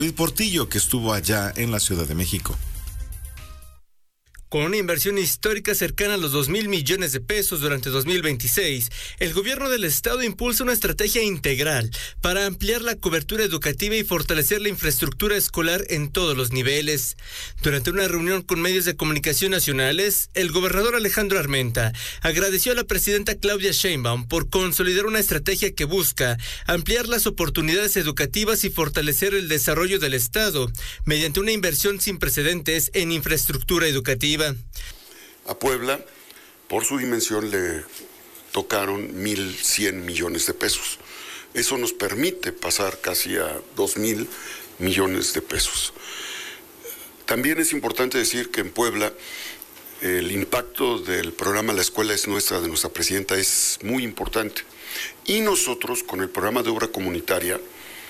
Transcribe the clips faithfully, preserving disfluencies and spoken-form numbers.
David Portillo, que estuvo allá en la Ciudad de México. Con una inversión histórica cercana a los dos mil millones de pesos durante dos mil veintiséis, el gobierno del estado impulsa una estrategia integral para ampliar la cobertura educativa y fortalecer la infraestructura escolar en todos los niveles. Durante una reunión con medios de comunicación nacionales, el gobernador Alejandro Armenta agradeció a la presidenta Claudia Sheinbaum por consolidar una estrategia que busca ampliar las oportunidades educativas y fortalecer el desarrollo del estado mediante una inversión sin precedentes en infraestructura educativa. A Puebla, por su dimensión, le tocaron mil cien millones de pesos. Eso nos permite pasar casi a dos mil millones de pesos. También es importante decir que en Puebla el impacto del programa La Escuela es Nuestra, de nuestra presidenta, es muy importante. Y nosotros, con el programa de obra comunitaria,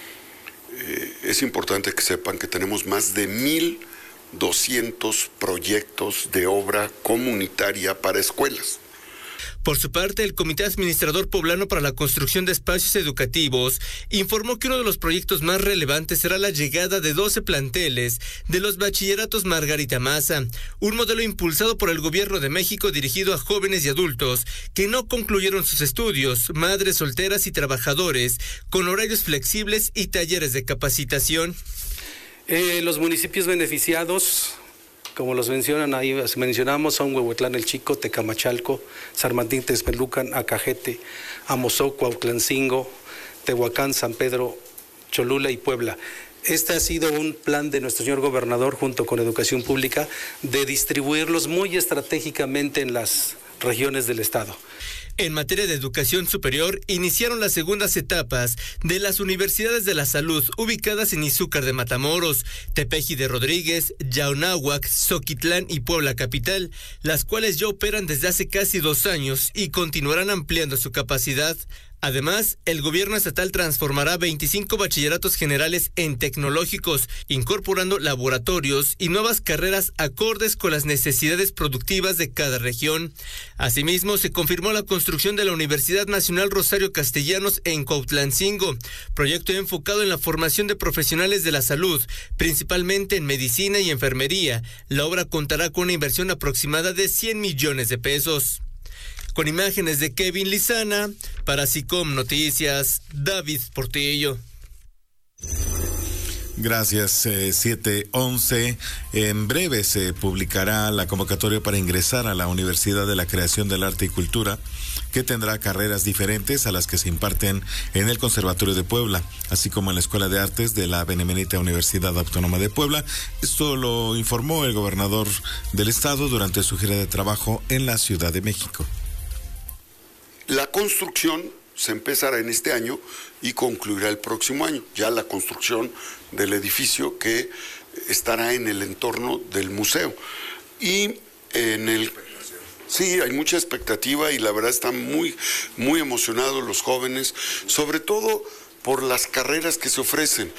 eh, es importante que sepan que tenemos más de mil doscientos proyectos de obra comunitaria para escuelas. Por su parte, el Comité Administrador Poblano para la Construcción de Espacios Educativos informó que uno de los proyectos más relevantes será la llegada de doce planteles de los bachilleratos Margarita Maza, un modelo impulsado por el Gobierno de México dirigido a jóvenes y adultos que no concluyeron sus estudios, madres solteras y trabajadores, con horarios flexibles y talleres de capacitación. Eh, los municipios beneficiados, como los mencionan ahí, mencionamos, son Huehuetlán el Chico, Tecamachalco, San Martín Texmelucan, Acajete, Amozoc, Cuautlancingo, Tehuacán, San Pedro, Cholula y Puebla. Este ha sido un plan de nuestro señor gobernador junto con Educación Pública de distribuirlos muy estratégicamente en las regiones del estado. En materia de educación superior, iniciaron las segundas etapas de las universidades de la salud ubicadas en Izúcar de Matamoros, Tepeji de Rodríguez, Yaunáhuac, Zoquitlán y Puebla Capital, las cuales ya operan desde hace casi dos años y continuarán ampliando su capacidad. Además, el gobierno estatal transformará veinticinco bachilleratos generales en tecnológicos, incorporando laboratorios y nuevas carreras acordes con las necesidades productivas de cada región. Asimismo, se confirmó la construcción de la Universidad Nacional Rosario Castellanos en Cuautlancingo, proyecto enfocado en la formación de profesionales de la salud, principalmente en medicina y enfermería. La obra contará con una inversión aproximada de cien millones de pesos. Con imágenes de Kevin Lizana, para SICOM Noticias, David Portillo. Gracias, eh, siete once. En breve se publicará la convocatoria para ingresar a la Universidad de la Creación del Arte y Cultura, que tendrá carreras diferentes a las que se imparten en el Conservatorio de Puebla, así como en la Escuela de Artes de la Benemérita Universidad Autónoma de Puebla. Esto lo informó el gobernador del estado durante su gira de trabajo en la Ciudad de México. La construcción se empezará en este año y concluirá el próximo año. Ya la construcción del edificio que estará en el entorno del museo. Y en el... Sí, hay mucha expectativa y la verdad están muy, muy emocionados los jóvenes, sobre todo por las carreras que se ofrecen.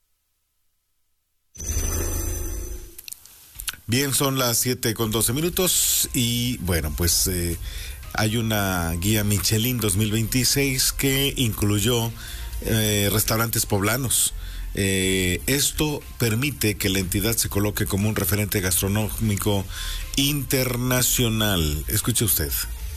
Bien, son las siete con doce minutos y bueno, pues... Eh, Hay una guía Michelin dos mil veintiséis que incluyó eh, restaurantes poblanos. Eh, esto permite que la entidad se coloque como un referente gastronómico internacional. Escuche usted.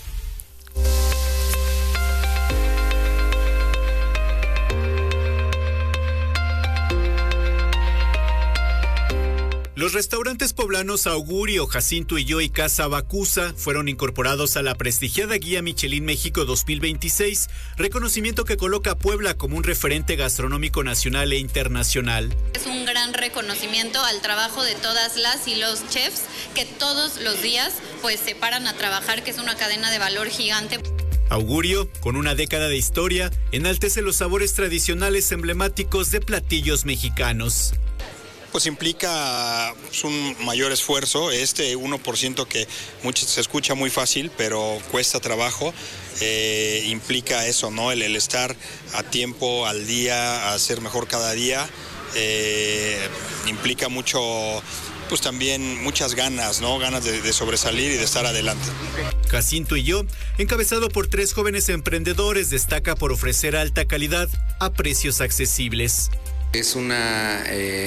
Los restaurantes poblanos Augurio, Jacinto y Yo y Casa Bacusa fueron incorporados a la prestigiada Guía Michelin México dos mil veintiséis, reconocimiento que coloca a Puebla como un referente gastronómico nacional e internacional. Es un gran reconocimiento al trabajo de todas las y los chefs que todos los días pues se paran a trabajar, que es una cadena de valor gigante. Augurio, con una década de historia, enaltece los sabores tradicionales emblemáticos de platillos mexicanos. Pues implica pues, un mayor esfuerzo, este uno por ciento que mucho, se escucha muy fácil, pero cuesta trabajo, eh, implica eso, ¿no? El, el estar a tiempo, al día, a hacer mejor cada día, eh, implica mucho, pues también muchas ganas, ¿no? Ganas de, de sobresalir y de estar adelante. Jacinto y Yo, encabezado por tres jóvenes emprendedores, destaca por ofrecer alta calidad a precios accesibles. Es una... Eh...